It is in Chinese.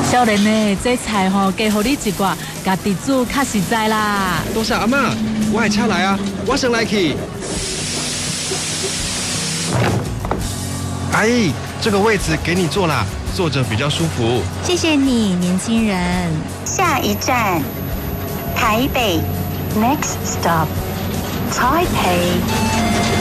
少年呢，这菜吼加互你一挂，家己煮较实在啦。 多谢阿嬷，我的车来啊，我先来去。阿姨，这个位置给你坐啦，坐着比较舒服。 谢谢你，年轻人。 下一站，台北 ，Next stop，台北。